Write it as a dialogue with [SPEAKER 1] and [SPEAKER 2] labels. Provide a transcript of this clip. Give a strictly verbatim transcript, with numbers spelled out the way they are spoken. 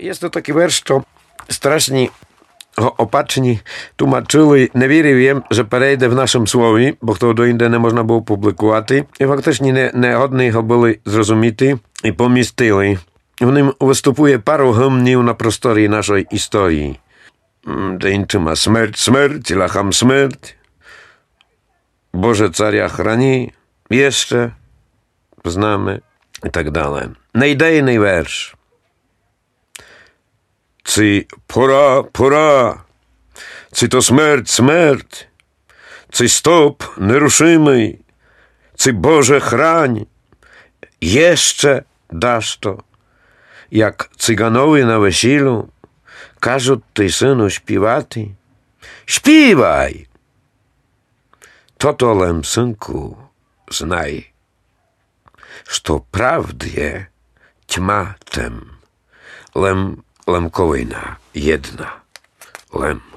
[SPEAKER 1] Jest to такий верш, що страшні опачені тлумачили. Не вірив їм, що перейде в нашому слові, бо хто доінде не можна було публікувати. І фактично не, не годні його були зрозуміти і помістили. В ним виступує пару гімнів на просторі нашої історії. Де іншима смерть, смерть, лахам смерть. Боже царя храні, jeszcze znamy i tak dalej. Nejdejny wiersz. Cy pora, pora, cy to śmierć, śmierć, cy stop nieruszymy, cy Boże chrań, jeszcze dasz to, jak cyganowie na wesilu każą ty synu śpiewaty. Śpiewaj! To to lem, synku, znaj, что правде тьма тем, лем лемковина jedna, lem.